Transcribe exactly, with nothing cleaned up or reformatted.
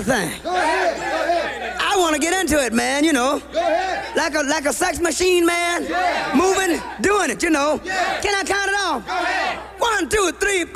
thing. Go ahead. Go ahead. I want to get into it, man, you know. Go ahead. Like a like a sex machine, man. Yeah. Moving, doing it, you know. Yeah. Can I count it off? Go ahead. One, two, three, four.